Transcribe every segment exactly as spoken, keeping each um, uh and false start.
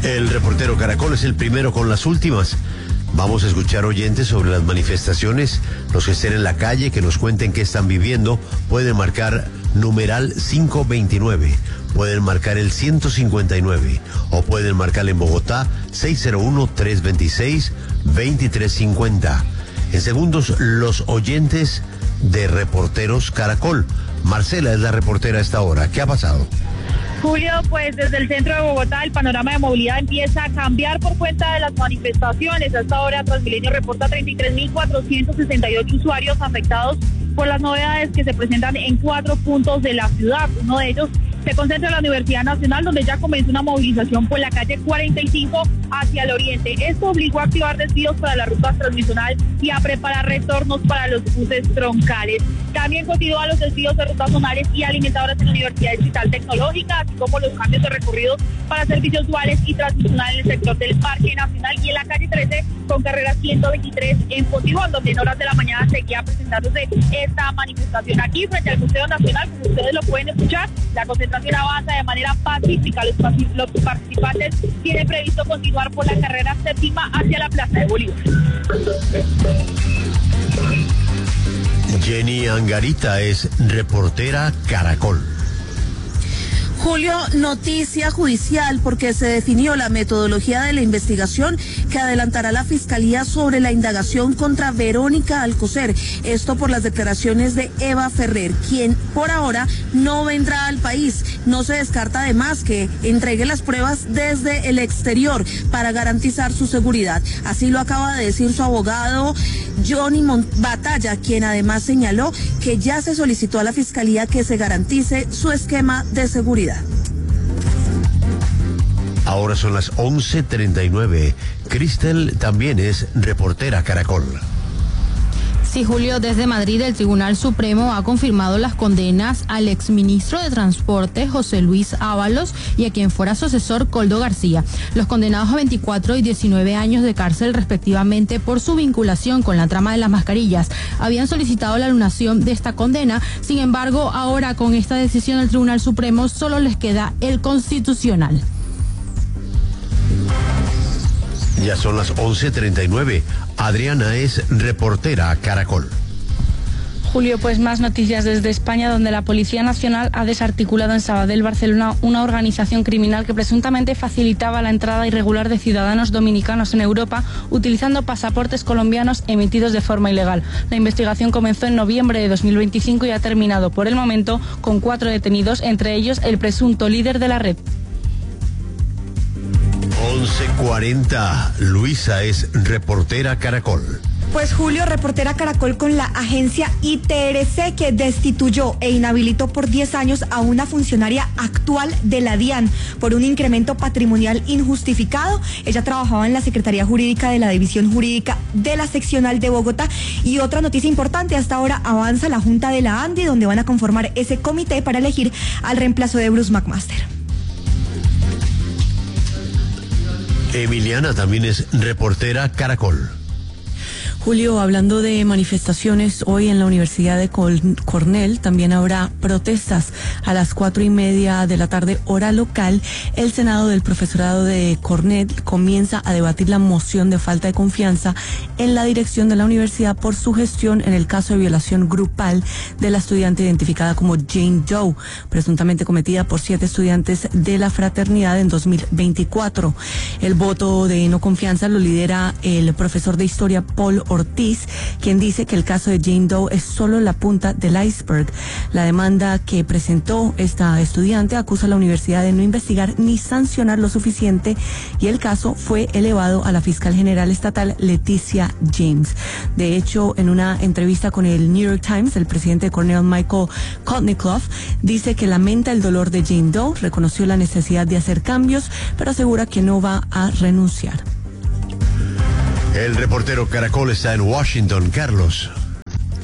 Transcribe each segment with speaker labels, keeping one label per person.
Speaker 1: El reportero Caracol es el primero con las últimas. Vamos a escuchar oyentes sobre las manifestaciones. Los que estén en la calle, que nos cuenten qué están viviendo, pueden marcar numeral quinientos veintinueve, pueden marcar el ciento cincuenta y nueve o pueden marcar en Bogotá seis cero uno, tres dos seis, dos tres cinco cero. En segundos, los oyentes de Reporteros Caracol. Marcela es la reportera a esta hora. ¿Qué ha pasado?
Speaker 2: Julio, pues desde el centro de Bogotá el panorama de movilidad empieza a cambiar por cuenta de las manifestaciones. Hasta ahora Transmilenio reporta treinta y tres mil cuatrocientos sesenta y ocho usuarios afectados por las novedades que se presentan en cuatro puntos de la ciudad. Uno de ellos se concentra en la Universidad Nacional, donde ya comenzó una movilización por la calle cuarenta y cinco hacia el oriente. Esto obligó a activar desvíos para la ruta transmisional y a preparar retornos para los buses troncales. También continúan los desvíos de rutas zonales y alimentadoras en la Universidad Digital Tecnológica, así como los cambios de recorrido para servicios duales y transmisionales en el sector del Parque Nacional y en la calle trece con carrera ciento veintitrés en Pontibón, donde en horas de la mañana seguía presentándose esta manifestación. Aquí frente al Museo Nacional, como ustedes lo pueden escuchar, la concentración avanza de manera pacífica. Los, los participantes tienen previsto continuar por la carrera séptima hacia la Plaza de Bolívar.
Speaker 1: Jenny Angarita es reportera Caracol.
Speaker 3: Julio, noticia judicial porque se definió la metodología de la investigación que adelantará la Fiscalía sobre la indagación contra Verónica Alcocer. Esto por las declaraciones de Eva Ferrer, quien por ahora no vendrá al país. No se descarta además que entregue las pruebas desde el exterior para garantizar su seguridad. Así lo acaba de decir su abogado Johnny Mont- Batalla, quien además señaló que ya se solicitó a la Fiscalía que se garantice su esquema de seguridad.
Speaker 1: Ahora son las once treinta y nueve. Cristel también es reportera Caracol.
Speaker 4: Sí, Julio, desde Madrid el Tribunal Supremo ha confirmado las condenas al exministro de Transporte, José Luis Ábalos, y a quien fuera su asesor, Koldo García. Los condenados a veinticuatro y diecinueve años de cárcel respectivamente por su vinculación con la trama de las mascarillas habían solicitado la anulación de esta condena. Sin embargo, ahora con esta decisión del Tribunal Supremo solo les queda el constitucional.
Speaker 1: Ya son las once treinta y nueve. Adriana es reportera Caracol.
Speaker 5: Julio, pues más noticias desde España, donde la Policía Nacional ha desarticulado en Sabadell, Barcelona, una organización criminal que presuntamente facilitaba la entrada irregular de ciudadanos dominicanos en Europa utilizando pasaportes colombianos emitidos de forma ilegal. La investigación comenzó en noviembre de dos mil veinticinco y ha terminado por el momento con cuatro detenidos, entre ellos el presunto líder de la red.
Speaker 1: once cuarenta. Luisa es reportera Caracol.
Speaker 6: Pues Julio, reportera Caracol con la agencia I T R C, que destituyó e inhabilitó por diez años a una funcionaria actual de la DIAN por un incremento patrimonial injustificado. Ella trabajaba en la Secretaría Jurídica de la División Jurídica de la Seccional de Bogotá. Y otra noticia importante, hasta ahora avanza la Junta de la ANDI, donde van a conformar ese comité para elegir al reemplazo de Bruce McMaster.
Speaker 1: Emiliana también es reportera Caracol.
Speaker 3: Julio, hablando de manifestaciones, hoy en la Universidad de Cornell también habrá protestas a las cuatro y media de la tarde, hora local. El Senado del Profesorado de Cornell comienza a debatir la moción de falta de confianza en la dirección de la universidad por su gestión en el caso de violación grupal de la estudiante identificada como Jane Doe, presuntamente cometida por siete estudiantes de la fraternidad en dos mil veinticuatro. El voto de no confianza lo lidera el profesor de historia Paul Ortiz, quien dice que el caso de Jane Doe es solo la punta del iceberg. La demanda que presentó esta estudiante acusa a la universidad de no investigar ni sancionar lo suficiente, y el caso fue elevado a la fiscal general estatal Leticia James. De hecho, en una entrevista con el New York Times, el presidente de Cornell, Michael Kotnikov, dice que lamenta el dolor de Jane Doe, reconoció la necesidad de hacer cambios, pero asegura que no va a renunciar.
Speaker 1: El reportero Caracol está en Washington, Carlos.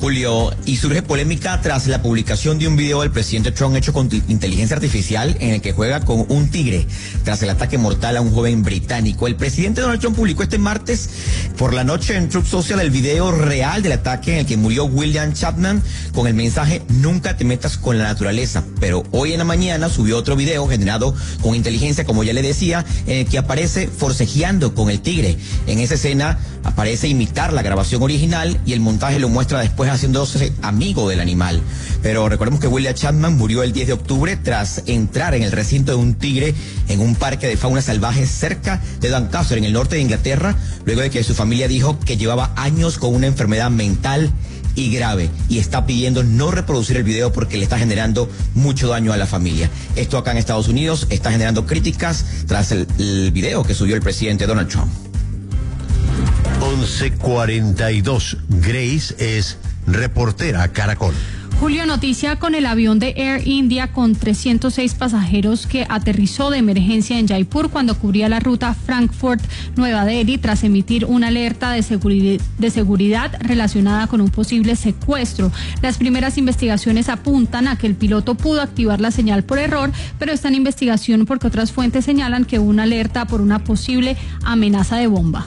Speaker 7: Julio, y surge polémica tras la publicación de un video del presidente Trump hecho con inteligencia artificial en el que juega con un tigre tras el ataque mortal a un joven británico. El presidente Donald Trump publicó este martes por la noche en Truth Social el video real del ataque en el que murió William Chapman con el mensaje "Nunca te metas con la naturaleza". Pero hoy en la mañana subió otro video generado con inteligencia, como ya le decía, en el que aparece forcejeando con el tigre. En esa escena aparece imitar la grabación original y el montaje lo muestra después haciéndose amigo del animal. Pero recordemos que William Chapman murió el diez de octubre tras entrar en el recinto de un tigre en un parque de fauna salvaje cerca de Doncaster, en el norte de Inglaterra, luego de que su familia dijo que llevaba años con una enfermedad mental y grave, y está pidiendo no reproducir el video porque le está generando mucho daño a la familia. Esto acá en Estados Unidos está generando críticas tras el, el video que subió el presidente Donald Trump.
Speaker 1: once cuarenta y dos. Grace es reportera Caracol.
Speaker 4: Julio, noticia con el avión de Air India con trescientos seis pasajeros que aterrizó de emergencia en Jaipur cuando cubría la ruta Frankfurt-Nueva Delhi tras emitir una alerta de seguridad, de seguridad relacionada con un posible secuestro. Las primeras investigaciones apuntan a que el piloto pudo activar la señal por error, pero está en investigación porque otras fuentes señalan que hubo una alerta por una posible amenaza de bomba.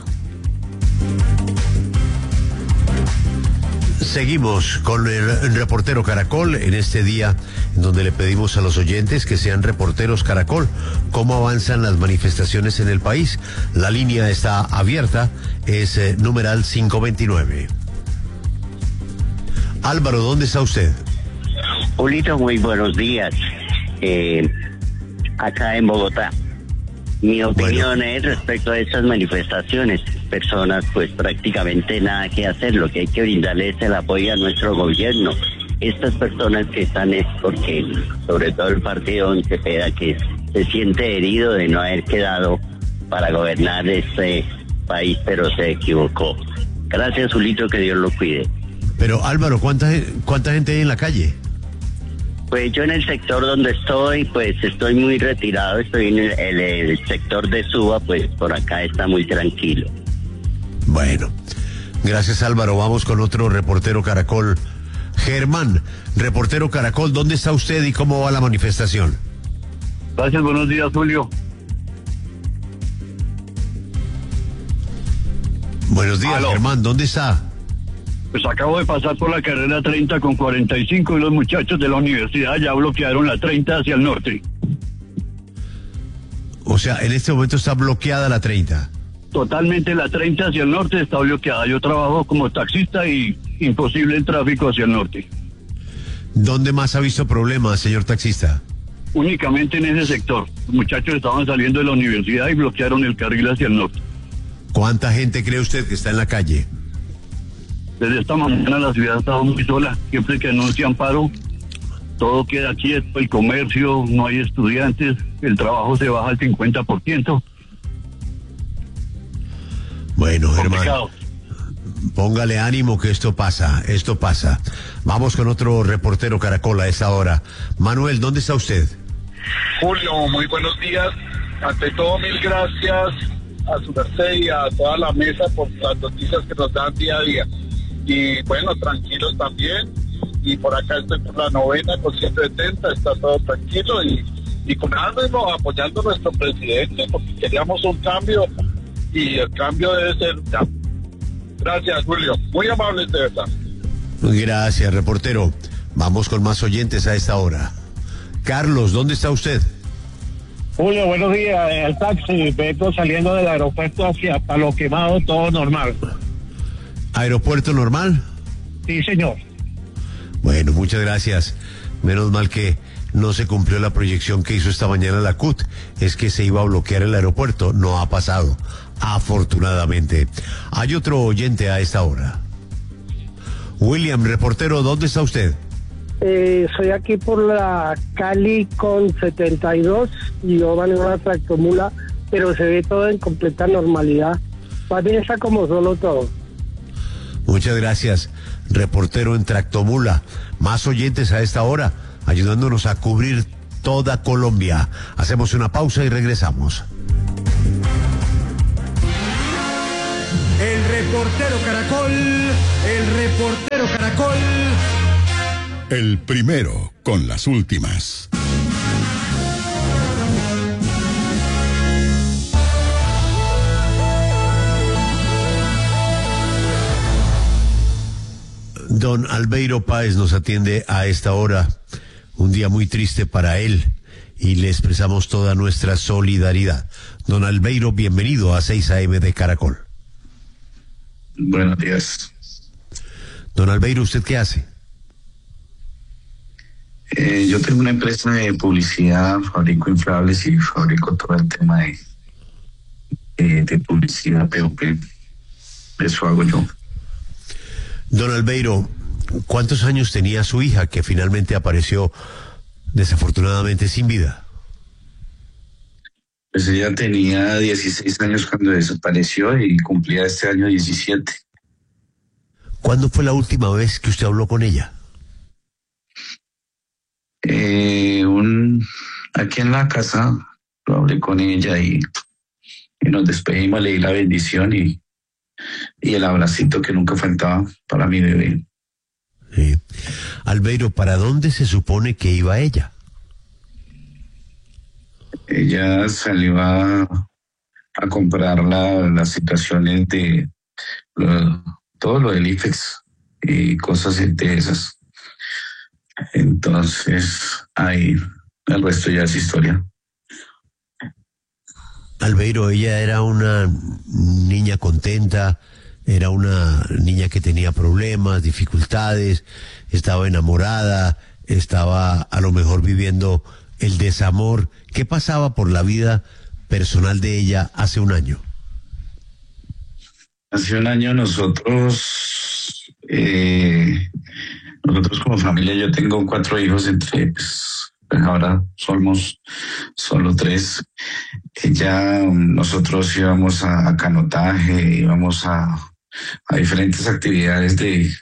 Speaker 1: Seguimos con el reportero Caracol en este día en donde le pedimos a los oyentes que sean reporteros Caracol. ¿Cómo avanzan las manifestaciones en el país? La línea está abierta, es eh, numeral quinientos veintinueve. Álvaro, ¿dónde está usted?
Speaker 8: Julito, muy buenos días. Eh, acá en Bogotá. Mi opinión bueno. es respecto a esas manifestaciones. Personas, pues prácticamente nada que hacer. Lo que hay que brindarle es el apoyo a nuestro gobierno. Estas personas que están es porque, sobre todo el partido Once Peda, que se siente herido de no haber quedado para gobernar este país, pero se equivocó. Gracias, Julito, que Dios lo cuide.
Speaker 1: Pero Álvaro, ¿cuánta, cuánta gente hay en la calle?
Speaker 8: Pues yo en el sector donde estoy, pues estoy muy retirado, estoy en el, el, el sector de Suba, pues por acá está muy tranquilo.
Speaker 1: Bueno, gracias Álvaro, vamos con otro reportero Caracol. Germán, reportero Caracol, ¿dónde está usted y cómo va la manifestación?
Speaker 9: Gracias, buenos días, Julio.
Speaker 1: Buenos días, Aló. Germán, ¿dónde está?
Speaker 9: Pues acabo de pasar por la carrera treinta con cuarenta y cinco y los muchachos de la universidad ya bloquearon la treinta hacia el norte.
Speaker 1: O sea, en este momento está bloqueada la treinta.
Speaker 9: Totalmente la treinta hacia el norte está bloqueada. Yo trabajo como taxista y imposible el tráfico hacia el norte.
Speaker 1: ¿Dónde más ha visto problemas, señor taxista?
Speaker 9: Únicamente en ese sector. Los muchachos estaban saliendo de la universidad y bloquearon el carril hacia el norte.
Speaker 1: ¿Cuánta gente cree usted que está en la calle?
Speaker 9: Desde esta mañana la ciudad ha estado muy sola. Siempre que anuncian paro, todo queda quieto, el comercio, no hay estudiantes, el trabajo se baja al cincuenta por ciento.
Speaker 1: Bueno, hermano, póngale ánimo que esto pasa, esto pasa. Vamos con otro reportero Caracol a esta hora. Manuel, ¿dónde está usted?
Speaker 10: Julio, muy buenos días. Ante todo, mil gracias a su merced y a toda la mesa por las noticias que nos dan día a día. Y bueno, tranquilos también. Y por acá estoy por la novena con ciento setenta, está todo tranquilo y, y con ánimo apoyando a nuestro presidente porque queríamos un cambio y el cambio debe ser ya. Gracias, Julio. Muy amables de verdad.
Speaker 1: Gracias, reportero. Vamos con más oyentes a esta hora. Carlos, ¿dónde está usted?
Speaker 11: Julio, buenos días. El taxi, vengo saliendo del aeropuerto hacia Palo Quemado, todo normal.
Speaker 1: ¿Aeropuerto normal?
Speaker 11: Sí, señor.
Speaker 1: Bueno, muchas gracias. Menos mal que no se cumplió la proyección que hizo esta mañana la C U T. Es que se iba a bloquear el aeropuerto. No ha pasado, afortunadamente. Hay otro oyente a esta hora. William, reportero, ¿dónde está usted?
Speaker 12: Eh, soy aquí por la Cali con setenta y dos y yo manejo una tractomula, pero se ve todo en completa normalidad. Más bien está como solo todo.
Speaker 1: Muchas gracias, reportero en tractomula. Más oyentes a esta hora, ayudándonos a cubrir toda Colombia. Hacemos una pausa y regresamos.
Speaker 13: El reportero Caracol El reportero Caracol.
Speaker 14: El primero con las últimas.
Speaker 1: Don Albeiro Páez nos atiende a esta hora, un día muy triste para él, y le expresamos toda nuestra solidaridad. Don Albeiro, bienvenido a seis A M de Caracol.
Speaker 15: Buenos días.
Speaker 1: Don Albeiro, ¿usted qué hace?
Speaker 15: Eh, yo tengo una empresa de publicidad, fabrico inflables y fabrico todo el tema de, de, de publicidad P O P. Eso hago yo.
Speaker 1: Don Albeiro, ¿cuántos años tenía su hija que finalmente apareció desafortunadamente sin vida?
Speaker 15: Pues ella tenía dieciséis años cuando desapareció y cumplía este año diecisiete.
Speaker 1: ¿Cuándo fue la última vez que usted habló con ella?
Speaker 15: Eh, un, aquí en la casa lo hablé con ella y, y nos despedimos, le di la bendición y, y el abracito que nunca faltaba para mi bebé.
Speaker 1: Sí. Albeiro, ¿para dónde se supone que iba ella?
Speaker 15: Ella salió a, a comprar la, las situaciones de lo, todo lo del I F E X y cosas de esas. Entonces, ahí el resto ya es historia.
Speaker 1: Albeiro, ella era una niña contenta, era una niña que tenía problemas, dificultades, estaba enamorada, estaba a lo mejor viviendo el desamor. ¿Qué pasaba por la vida personal de ella hace un año?
Speaker 15: Hace un año nosotros, eh, nosotros como familia, yo tengo cuatro hijos, entre, pues, ahora somos solo tres. Ella, nosotros íbamos a, a canotaje, íbamos a, a diferentes actividades de,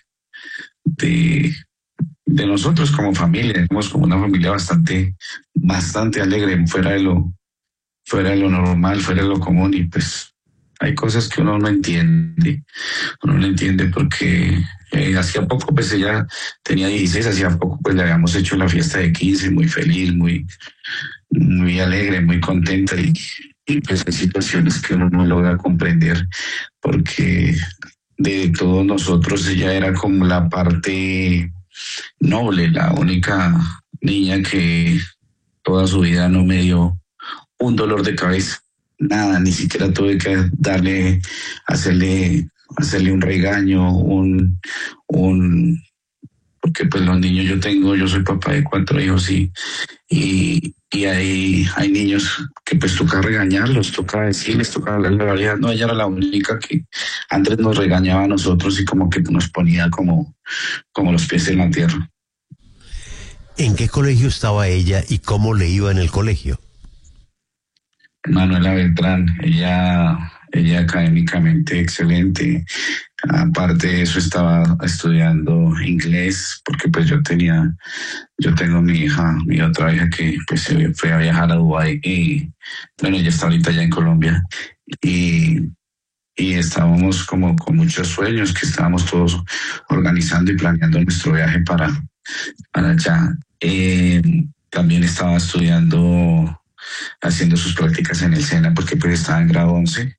Speaker 15: de, de nosotros como familia. Somos como una familia bastante, bastante alegre, fuera de lo, fuera de lo normal, fuera de lo común, y pues hay cosas que uno no entiende, uno no entiende porque eh, hacía poco, pues ella tenía dieciséis, hacía poco pues le habíamos hecho la fiesta de quince, muy feliz, muy, muy alegre, muy contenta, y, y pues hay situaciones que uno no logra comprender porque de todos nosotros ella era como la parte noble, la única niña que toda su vida no me dio un dolor de cabeza. Nada, ni siquiera tuve que darle, hacerle, hacerle un regaño, un, un, porque pues los niños yo tengo, yo soy papá de cuatro hijos y, y, y hay, hay niños que pues toca regañarlos, toca decirles, toca hablar la realidad. No, ella era la única que antes nos regañaba a nosotros y como que nos ponía como, como los pies en la tierra.
Speaker 1: ¿En qué colegio estaba ella y cómo le iba en el colegio?
Speaker 15: Manuela Beltrán, ella, ella académicamente excelente. Aparte de eso estaba estudiando inglés porque pues yo tenía, yo tengo mi hija, mi otra hija que pues se fue a viajar a Dubái y bueno, ella está ahorita ya en Colombia y, y estábamos como con muchos sueños que estábamos todos organizando y planeando nuestro viaje para, para allá. Eh, también estaba estudiando, haciendo sus prácticas en el SENA porque pues estaba en grado once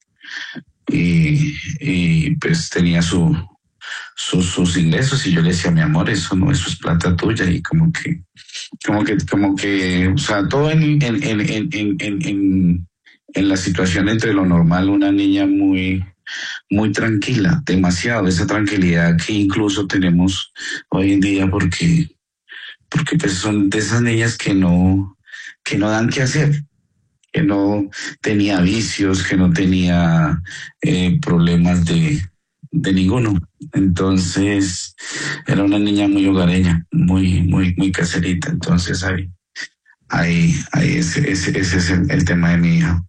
Speaker 15: y, y pues tenía su, su, sus ingresos y yo le decía, mi amor, eso no, eso es plata tuya, y como que como que como que o sea, todo en en en en en, en, en la situación entre lo normal, una niña muy muy tranquila, demasiado, esa tranquilidad que incluso tenemos hoy en día porque porque pues son de esas niñas que no que no dan qué hacer, que no tenía vicios, que no tenía eh, problemas de, de ninguno. Entonces, era una niña muy hogareña, muy, muy, muy caserita. Entonces, ahí, ahí, ahí ese, ese, ese es el, el tema de mi hija.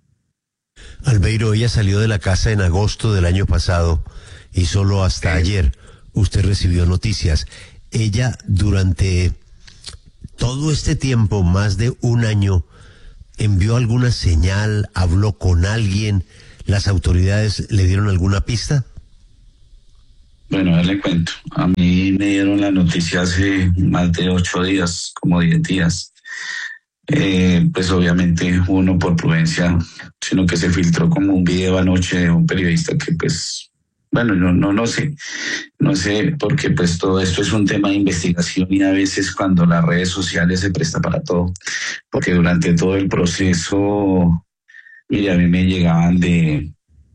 Speaker 1: Albeiro, ella salió de la casa en agosto del año pasado y solo hasta sí. ayer usted recibió noticias. Ella durante todo este tiempo, más de un año, ¿envió alguna señal? ¿Habló con alguien? ¿Las autoridades le dieron alguna pista?
Speaker 15: Bueno, le cuento. A mí me dieron la noticia hace más de ocho días, como diez días. Eh, pues obviamente uno por prudencia, sino que se filtró como un video anoche de un periodista que pues, bueno, no, no, no sé, no sé, porque pues todo esto es un tema de investigación y a veces cuando las redes sociales se presta para todo, porque durante todo el proceso, mire, a mí me llegaban de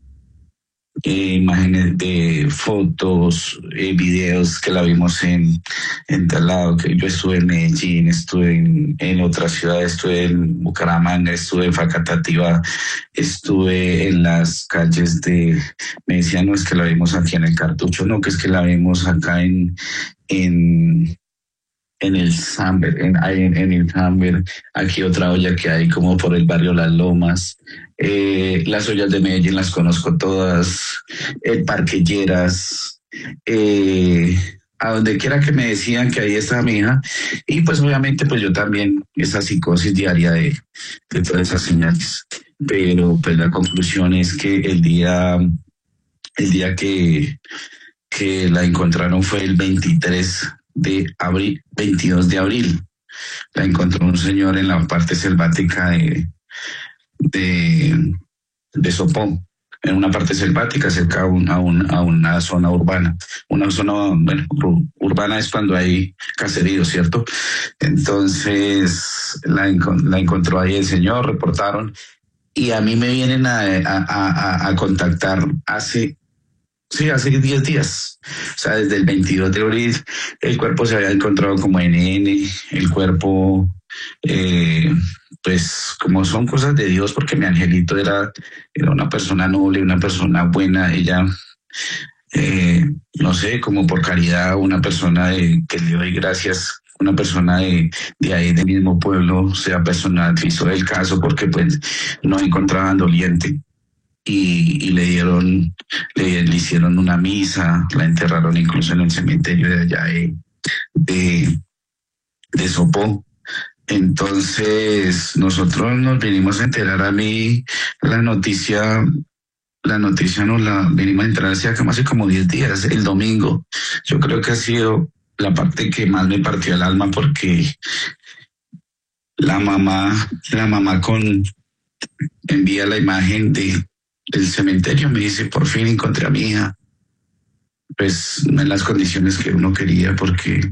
Speaker 15: eh, imágenes de fotos, eh, videos que la vimos en, en tal lado, que yo estuve en Medellín, estuve en, en otra ciudad, estuve en Bucaramanga, estuve en Facatativá, estuve en las calles de, me decían, no es que la vimos aquí en el Cartucho, no, que es que la vimos acá en, en, en el Samber, en, en, en el Samber, aquí otra olla que hay como por el barrio Las Lomas. Eh, las ollas de Medellín las conozco todas, el Parque Lleras, eh, a donde quiera que me decían que ahí está mi hija, y pues obviamente pues yo también, esa psicosis diaria de, de todas esas señales, pero pues la conclusión es que el día, el día que, que la encontraron fue el veintitrés de abril, veintidós de abril, la encontró un señor en la parte selvática de de, de Sopó, en una parte selvática cerca a, un, a, un, a una zona urbana. Una zona, bueno, urbana es cuando hay caserío, ¿cierto? Entonces la, la encontró ahí el señor, reportaron, y a mí me vienen a, a, a, a contactar hace, sí, hace diez días. O sea, desde el veintidós de abril el cuerpo se había encontrado como N N, el cuerpo... Eh, pues como son cosas de Dios, porque mi angelito era, era una persona noble, una persona buena, ella, eh, no sé, como por caridad, una persona de, que le doy gracias, una persona de, de ahí del mismo pueblo, sea personal, hizo el caso porque pues no encontraban doliente. Y, y le dieron, le, le hicieron una misa, la enterraron incluso en el cementerio de allá de, de, de Sopó. Entonces nosotros nos vinimos a enterar, a mí la noticia, la noticia nos la vinimos a enterar hace, hace como diez días, el domingo. Yo creo que ha sido la parte que más me partió el alma porque la mamá, la mamá con envía la imagen de, del cementerio, me dice, por fin encontré a mi hija. Pues no en las condiciones que uno quería porque...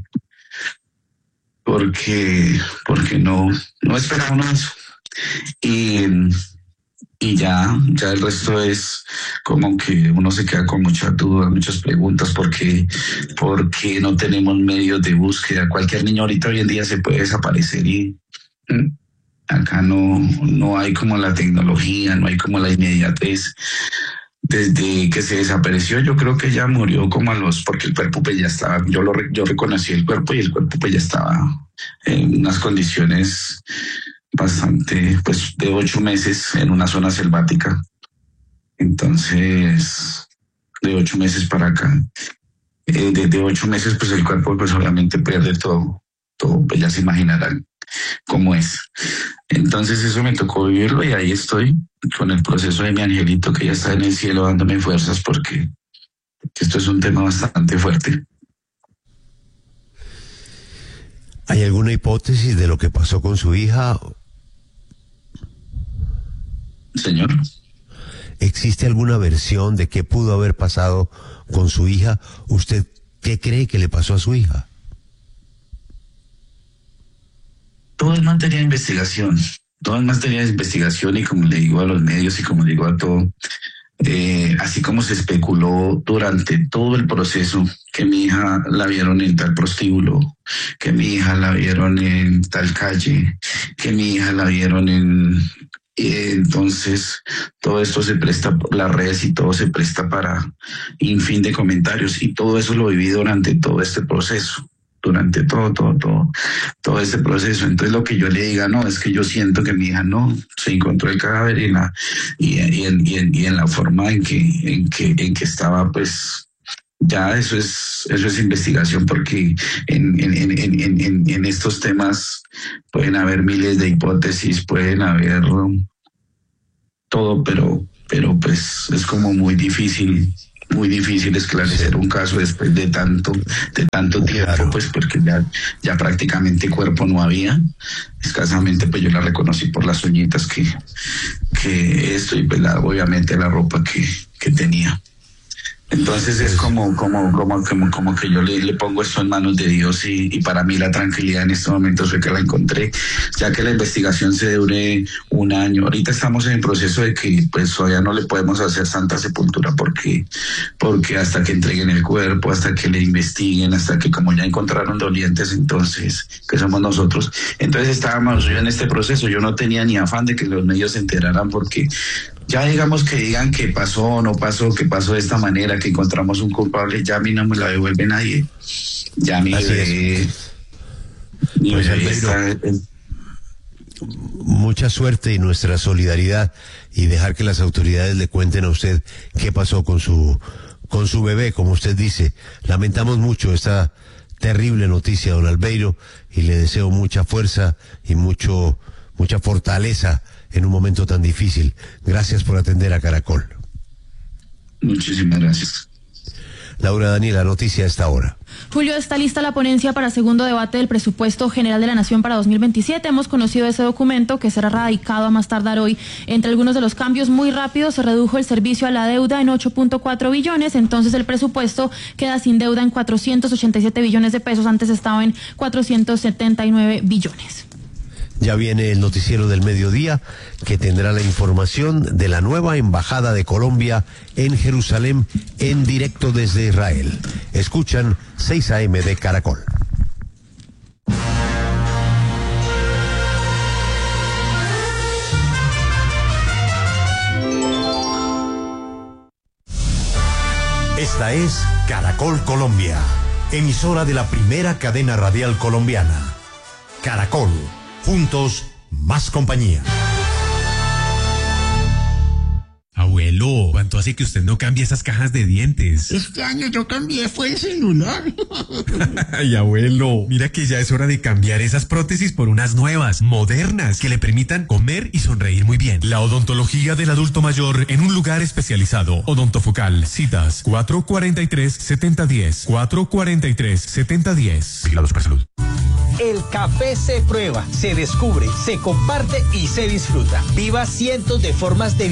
Speaker 15: porque porque no no esperábamos eso y, y ya ya el resto es como que uno se queda con muchas dudas, muchas preguntas, porque porque no tenemos medios de búsqueda. Cualquier niño ahorita hoy en día se puede desaparecer y ¿eh? Acá no no hay como la tecnología, no hay como la inmediatez. Desde que se desapareció, yo creo que ya murió como a los, porque el cuerpo pues ya estaba, yo lo yo reconocí el cuerpo y el cuerpo pues ya estaba en unas condiciones bastante, pues de ocho meses en una zona selvática. Entonces, de ocho meses para acá, eh, desde ocho meses pues el cuerpo pues obviamente pierde todo, todo, pues ya se imaginarán cómo es. Entonces eso me tocó vivirlo y ahí estoy con el proceso de mi angelito que ya está en el cielo dándome fuerzas porque esto es un tema bastante fuerte.
Speaker 1: ¿Hay alguna hipótesis de lo que pasó con su hija?
Speaker 15: Señor.
Speaker 1: ¿Existe alguna versión de qué pudo haber pasado con su hija? ¿Usted qué cree que le pasó a su hija?
Speaker 15: Todo es materia de investigación, todo es materia de investigación y como le digo a los medios y como le digo a todo, eh, así como se especuló durante todo el proceso que mi hija la vieron en tal prostíbulo, que mi hija la vieron en tal calle, que mi hija la vieron en... Eh, entonces todo esto se presta por las redes y todo se presta para infin de comentarios y todo eso lo viví durante todo este proceso. durante todo, todo, todo, todo ese proceso. Entonces lo que yo le diga, no, es que yo siento que mi hija no se encontró el cadáver y, la, y, y, en, y, en, y en la forma en que, en que, en que estaba, pues ya eso es, eso es investigación, porque en, en, en, en, en, en estos temas pueden haber miles de hipótesis, pueden haber todo, pero, pero pues es como muy difícil muy difícil esclarecer un caso después de tanto, de tanto tiempo, claro. Pues porque ya, ya prácticamente cuerpo no había. Escasamente pues yo la reconocí por las uñitas que, que esto y pues la, obviamente la ropa que, que tenía. Entonces es como, como, como, como, como que yo le, le pongo esto en manos de Dios y, y para mí la tranquilidad en este momento fue que la encontré, ya que la investigación se dure un año. Ahorita estamos en el proceso de que pues todavía no le podemos hacer santa sepultura porque, porque hasta que entreguen el cuerpo, hasta que le investiguen, hasta que como ya encontraron dolientes, entonces, que somos nosotros, entonces estábamos yo en este proceso. Yo no tenía ni afán de que los medios se enteraran porque ya digamos que digan que pasó o no pasó, que pasó de esta manera, que encontramos un culpable, ya a mí no me la devuelve nadie. Ya a mí bebé, mi
Speaker 1: pues
Speaker 15: bebé está...
Speaker 1: Mucha suerte y nuestra solidaridad y dejar que las autoridades le cuenten a usted qué pasó con su con su bebé, como usted dice. Lamentamos mucho esta terrible noticia, don Albeiro, y le deseo mucha fuerza y mucho mucha fortaleza en un momento tan difícil. Gracias por atender a Caracol.
Speaker 15: Muchísimas gracias.
Speaker 1: Laura Daniela, noticia a esta hora.
Speaker 4: Julio, está lista la ponencia para segundo debate del presupuesto general de la Nación para dos mil veintisiete. Hemos conocido ese documento que será radicado a más tardar hoy. Entre algunos de los cambios muy rápidos, se redujo el servicio a la deuda en ocho punto cuatro billones, entonces el presupuesto queda sin deuda en cuatrocientos ochenta y siete billones de pesos, antes estaba en cuatrocientos setenta y nueve billones.
Speaker 1: Ya viene el noticiero del mediodía, que tendrá la información de la nueva embajada de Colombia en Jerusalén en directo desde Israel. Escuchan seis a eme de Caracol.
Speaker 16: Esta es Caracol Colombia, emisora de la primera cadena radial colombiana. Caracol. Juntos, más compañía.
Speaker 17: Abuelo, ¿cuánto hace que usted no cambia esas cajas de dientes?
Speaker 18: Este año yo cambié, fue el celular.
Speaker 17: Ay, abuelo, mira que ya es hora de cambiar esas prótesis por unas nuevas, modernas, que le permitan comer y sonreír muy bien. La odontología del adulto mayor en un lugar especializado. Odontofocal. Citas cuatro cuarenta y tres, setenta diez. cuatro cuarenta y tres, setenta diez.
Speaker 16: Vigilados por salud.
Speaker 19: El café se prueba, se descubre, se comparte y se disfruta. Viva cientos de formas de